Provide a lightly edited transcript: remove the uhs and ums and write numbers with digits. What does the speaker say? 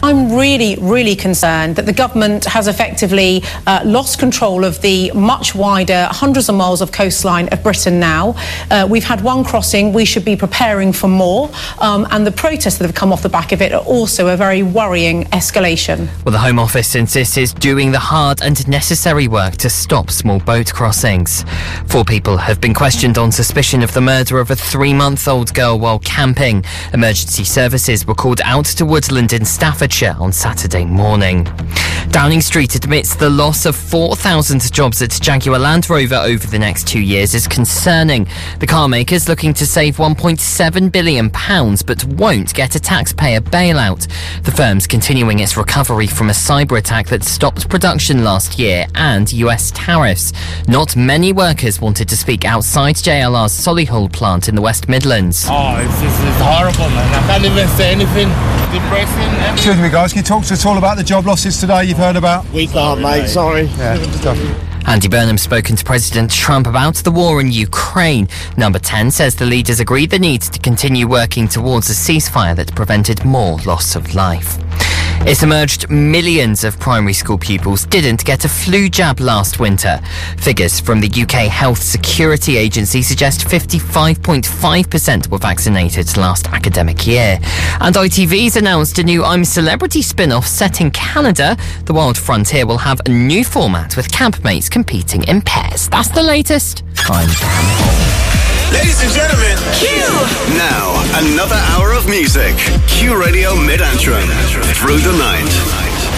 I'm really, really concerned that the government has effectively lost control of the much wider hundreds of miles of coastline of Britain now. We've had one crossing, we should be preparing for more, and the protests that have come off the back of it are also a very worrying escalation. Well, the Home Office insists it's doing the hard and necessary work to stop small boat crossings. 4 people have been questioned on suspicion of the murder of a 3-month-old girl while camping. Emergency services were called out to Woodland in Staffordshire on Saturday morning. Downing Street admits the loss of 4,000 jobs at Jaguar Land Rover over the next 2 years is concerning. The car maker's looking to save £1.7 billion but won't get a taxpayer bailout. The firm's continuing its recovery from a cyber attack that stopped production last year and US tariffs. Not many workers wanted to speak outside JLR's Solihull plant in the West Midlands. Oh, it's horrible, man. I can't even say anything. Depressing. Excuse me, guys, can you talk to us all about the job losses today you've heard about? We can't, mate, sorry. Yeah, stuff. Andy Burnham's spoken to President Trump about the war in Ukraine. Number 10 says the leaders agreed the need to continue working towards a ceasefire that prevented more loss of life. It's emerged millions of primary school pupils didn't get a flu jab last winter. Figures from the UK Health Security Agency suggest 55.5% were vaccinated last academic year. And ITV's announced a new I'm Celebrity spin-off set in Canada. The Wild Frontier will have a new format with campmates competing in pairs. That's the latest. I'm Cam Hall. Ladies and gentlemen, Q! Now, another hour of music. Q Radio Mid-Antrim. Through the night.